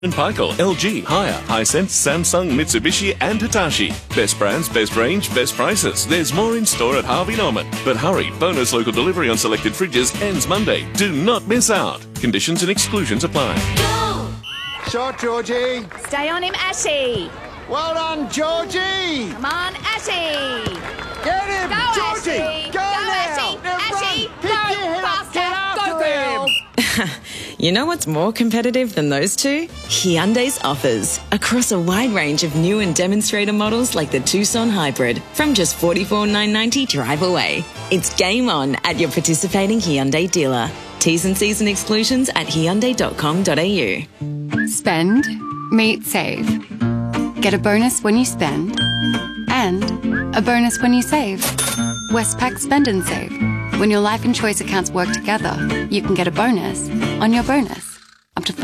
Paikel, LG, Haier, Hisense, Samsung, Mitsubishi and Hitachi. Best brands, best range, best prices. There's more in store at Harvey Norman. But hurry, bonus local delivery on selected fridges ends Monday. Do not miss out. Conditions and exclusions apply. Go! Shot, Georgie. Stay on him, Ashy. Well done, Georgie. Come on, Ashy. Get him, Go, Georgie. Ashy. Go now. Ashy. Now Ashy. run. Go Pick your head up. faster. Get after Go, girl. him. You know what's more competitive than those two? Hyundai's offers. Across a wide range of new and demonstrator models like the Tucson Hybrid from just $44,990 drive away. It's game on at your participating Hyundai dealer. T's and C's and exclusions at hyundai.com.au. Spend, meet, save. Get a bonus when you spend and a bonus when you save. Westpac Spend and Save. When your life and choice accounts work together, you can get a bonus on your bonus, up to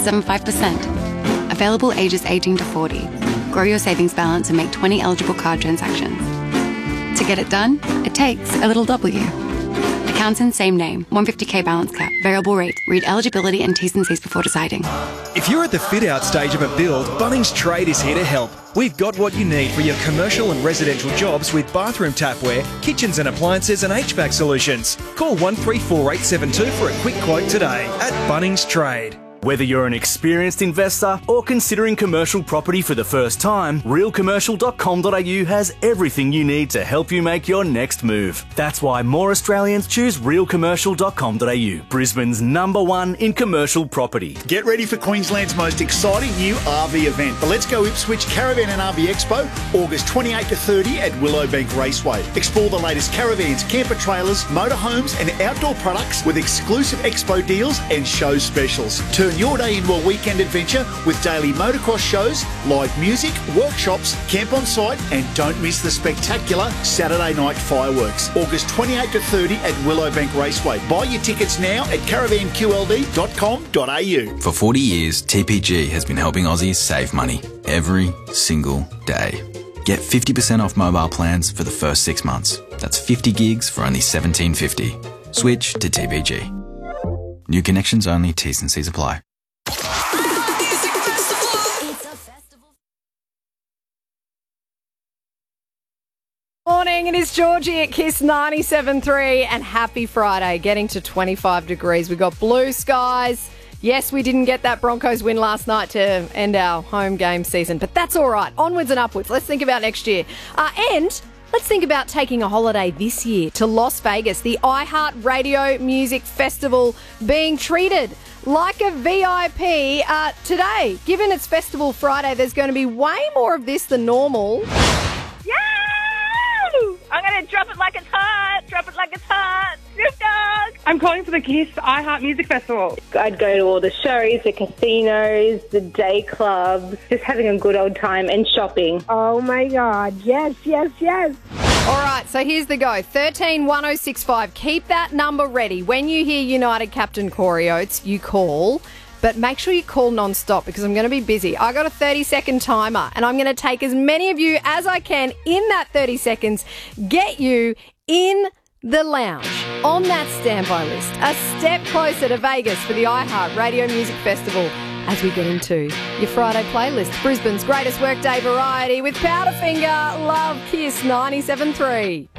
5.75%. Available ages 18 to 40. Grow your savings balance and make 20 eligible card transactions. To get it done, it takes a little W. Accounts in same name, 150k balance cap, variable rate. Read eligibility and T's and C's before deciding. If you're at the fit-out stage of a build, Bunnings Trade is here to help. We've got what you need for your commercial and residential jobs with bathroom tapware, kitchens and appliances and HVAC solutions. Call 134872 for a quick quote today at Bunnings Trade. Whether you're an experienced investor or considering commercial property for the first time, realcommercial.com.au has everything you need to help you make your next move. That's why more Australians choose realcommercial.com.au, Brisbane's #1 in commercial property. Get ready for Queensland's most exciting new RV event, the Let's Go Ipswich Caravan and RV Expo, August 28 to 30 at Willowbank Raceway. Explore the latest caravans, camper trailers, motorhomes and outdoor products with exclusive expo deals and show specials. Turn your day into a weekend adventure with daily motocross shows, live music, workshops, camp on site and don't miss the spectacular Saturday night fireworks. August 28 to 30 at Willowbank Raceway. Buy your tickets now at caravanqld.com.au. For 40 years, TPG has been helping Aussies save money every single day. Get 50% off mobile plans for the first 6 months. That's 50 gigs for only $17.50. Switch to TPG. New connections only, T's and C's apply. Morning, it is Georgie at Kiss 97.3 and happy Friday, getting to 25 degrees. We've got blue skies. Yes, we didn't get that Broncos win last night to end our home game season, but that's all right. Onwards and upwards. Let's think about next year. And let's think about taking a holiday this year to Las Vegas, the iHeart Radio Music Festival being treated like a VIP today. Given it's Festival Friday, there's going to be way more of this than normal. I'm going to drop it like it's hot, drop it like it's hot. Snoop Dogg. I'm calling for the Kiss iHeart Music Festival. I'd go to all the shows, the casinos, the day clubs, just having a good old time and shopping. Oh my God, yes, yes, yes. All right, so here's the go. 131065. Keep that number ready. When you hear United Captain Corey Oates, you call. But make sure you call non-stop because I'm going to be busy. I got a 30-second timer and I'm going to take as many of you as I can in that 30 seconds, get you in the lounge on that standby list. A step closer to Vegas for the iHeart Radio Music Festival as we get into your Friday playlist. Brisbane's greatest workday variety with Powderfinger, Love Kiss 97.3.